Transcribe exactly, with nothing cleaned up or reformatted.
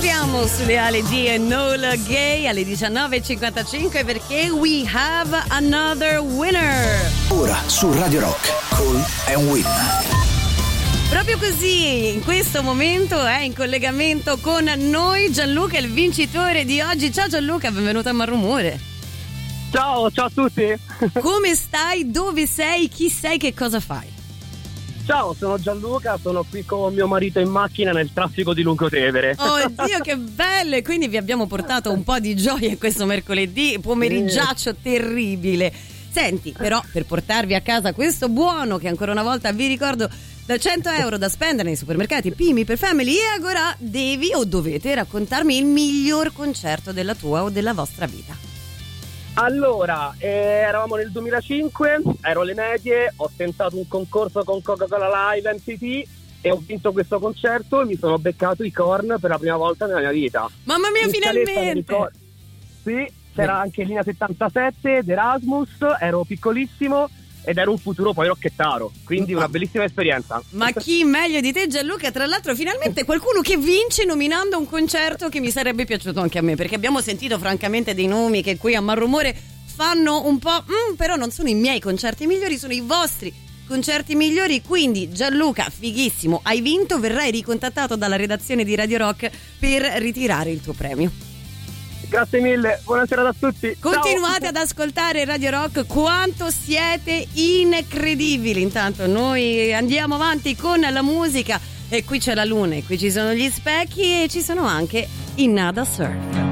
Ritroviamo sulle ali di Enola Gay alle diciannove e cinquantacinque perché we have another winner. Ora su Radio Rock, Call and Win. Proprio così, in questo momento è in collegamento con noi Gianluca, il vincitore di oggi. Ciao Gianluca, benvenuto a Malrumore. Ciao, ciao a tutti. Come stai? Dove sei? Chi sei? Che cosa fai? Ciao, sono Gianluca, sono qui con mio marito in macchina nel traffico di Lungotevere. Oh Dio, che bello! E quindi vi abbiamo portato un po' di gioia questo mercoledì pomeriggiaccio terribile. Senti, però, per portarvi a casa questo buono, che ancora una volta vi ricordo da cento euro da spendere nei supermercati Pimi per Family e Agora, devi o dovete raccontarmi il miglior concerto della tua o della vostra vita. Allora, eh, eravamo nel duemilacinque, ero alle medie, ho tentato un concorso con Coca-Cola Live M T V e ho vinto questo concerto e mi sono beccato i Korn per la prima volta nella mia vita. Mamma mia, in finalmente! Sì, c'era anche Linea settantasette, Erasmus, ero piccolissimo ed ero un futuro poi rocchettaro, quindi una bellissima esperienza. Ma chi meglio di te Gianluca? Tra l'altro finalmente qualcuno che vince nominando un concerto che mi sarebbe piaciuto anche a me, perché abbiamo sentito francamente dei nomi che qui a Malrumore fanno un po' mm, però non sono i miei concerti migliori, sono i vostri concerti migliori. Quindi Gianluca, fighissimo, hai vinto, verrai ricontattato dalla redazione di Radio Rock per ritirare il tuo premio. Grazie mille, buonasera a tutti. Continuate Ciao. ad ascoltare Radio Rock, quanto siete incredibili. Intanto noi andiamo avanti con la musica e qui c'è la luna e qui ci sono gli specchi e ci sono anche i Nada Surf.